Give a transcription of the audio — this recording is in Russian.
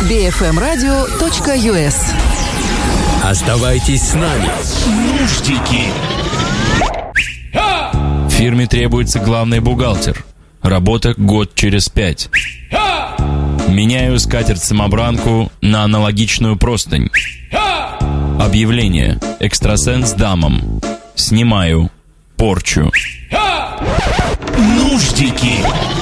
bfmradio.us. Оставайтесь с нами. Нуждики. Фирме требуется главный бухгалтер. Работа год через 5. Меняю скатерть-самобранку на аналогичную простынь. Объявление. Экстрасенс дамам. Снимаю. Порчу. Нуждики.